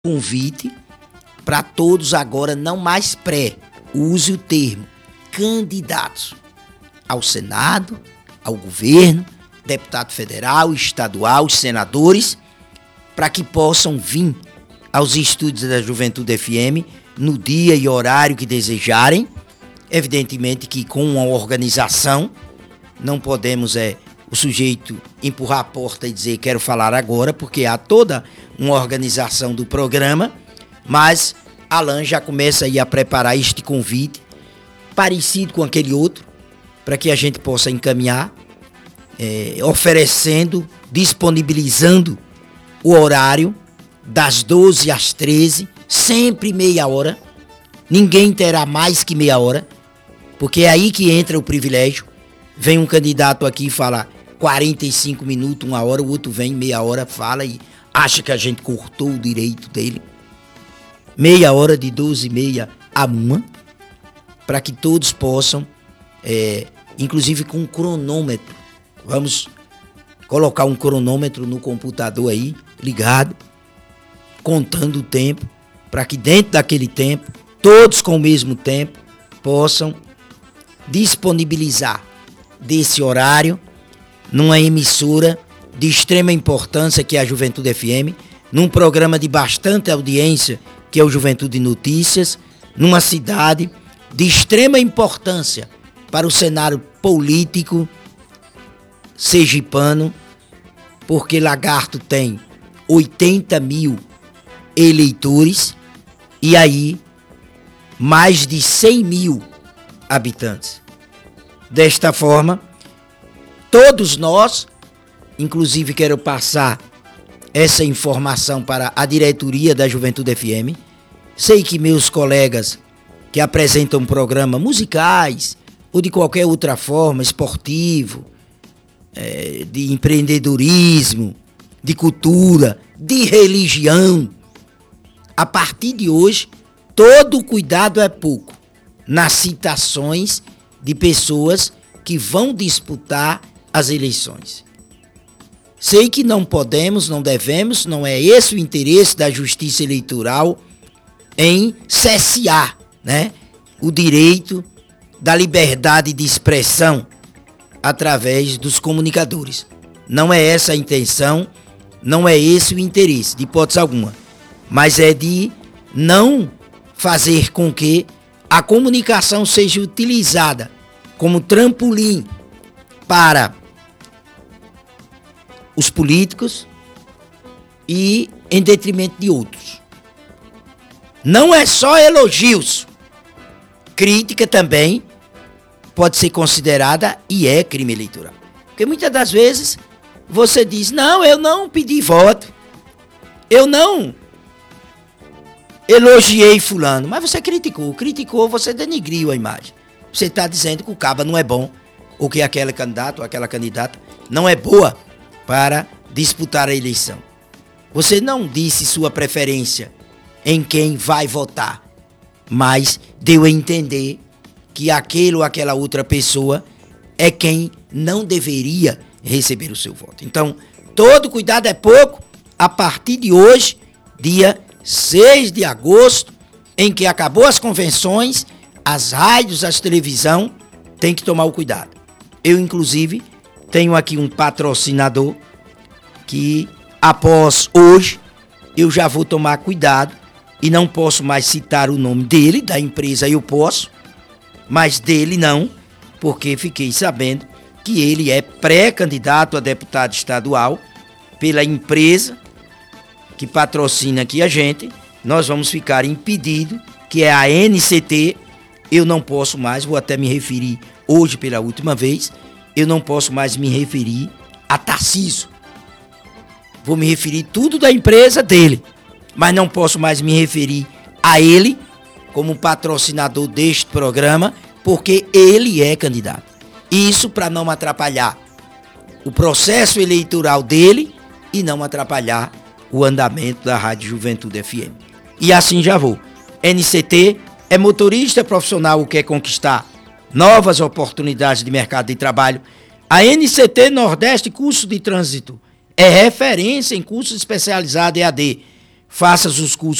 convite para todos agora, não mais use o termo candidatos ao Senado, ao governo, deputado federal, estadual, senadores, para que possam vir aos estúdios da Juventude FM no dia e horário que desejarem. Evidentemente que com uma organização, não podemos o sujeito empurrar a porta e dizer quero falar agora, porque há toda uma organização do programa, mas Alan já começa aí a preparar este convite, parecido com aquele outro, para que a gente possa encaminhar, oferecendo, disponibilizando o horário das 12 às 13, sempre meia hora, ninguém terá mais que meia hora, porque é aí que entra o privilégio. Vem um candidato aqui e fala 45 minutos, uma hora, o outro vem meia hora, fala e acha que a gente cortou o direito dele. Meia hora de 12h30 a 1, para que todos possam, inclusive com um cronômetro. Vamos colocar um cronômetro no computador aí, ligado, contando o tempo, para que dentro daquele tempo, todos com o mesmo tempo, possam disponibilizar desse horário numa emissora de extrema importância que é a Juventude FM, num programa de bastante audiência que é o Juventude Notícias, numa cidade de extrema importância para o cenário político sergipano, porque Lagarto tem 80 mil eleitores e aí mais de 100 mil habitantes. Desta forma, todos nós, inclusive quero passar essa informação para a diretoria da Juventude FM. Sei que meus colegas que apresentam programa musicais ou de qualquer outra forma, esportivo, de empreendedorismo, de cultura, de religião, a partir de hoje, todo cuidado é pouco nas citações de pessoas que vão disputar as eleições. Sei que não podemos, não devemos, não é esse o interesse da Justiça Eleitoral em cessear, o direito da liberdade de expressão através dos comunicadores. Não é essa a intenção, não é esse o interesse, de hipótese alguma, mas é de não fazer com que a comunicação seja utilizada como trampolim para os políticos e em detrimento de outros. Não é só elogios. Crítica também pode ser considerada e é crime eleitoral. Porque muitas das vezes você diz, não, eu não pedi voto, eu não elogiei fulano, mas você criticou, você denigriu a imagem. Você está dizendo que o caba não é bom, ou que aquele candidato ou aquela candidata não é boa para disputar a eleição. Você não disse sua preferência em quem vai votar, mas deu a entender que aquele ou aquela outra pessoa é quem não deveria receber o seu voto. Então, todo cuidado é pouco. A partir de hoje, dia 6 de agosto, em que acabou as convenções, as rádios, as televisão, tem que tomar o cuidado. Eu, inclusive, tenho aqui um patrocinador que, após hoje, eu já vou tomar cuidado e não posso mais citar o nome dele, da empresa eu posso, mas dele não, porque fiquei sabendo que ele é pré-candidato a deputado estadual pela empresa que patrocina aqui a gente. Nós vamos ficar impedido, que é a NCT. Eu não posso mais, vou até me referir hoje pela última vez, eu não posso mais me referir a Tarcísio. Vou me referir tudo da empresa dele, mas não posso mais me referir a ele como patrocinador deste programa, porque ele é candidato. Isso para não atrapalhar o processo eleitoral dele e não atrapalhar o andamento da Rádio Juventude FM. E assim já vou. NCT é motorista profissional que quer conquistar novas oportunidades de mercado de trabalho. A NCT Nordeste Curso de Trânsito é referência em cursos especializados EAD. faça os cursos